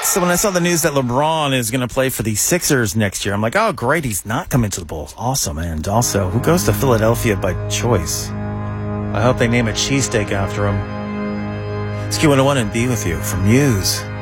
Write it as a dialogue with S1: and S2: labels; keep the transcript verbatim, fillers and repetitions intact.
S1: So when I saw the news that LeBron is going to play for the Sixers next year, I'm like, oh, great, he's not coming to the Bulls. Awesome. And also, who goes to Philadelphia by choice? I hope they name a cheesesteak after him. It's Q one oh one and Be With You from Muse.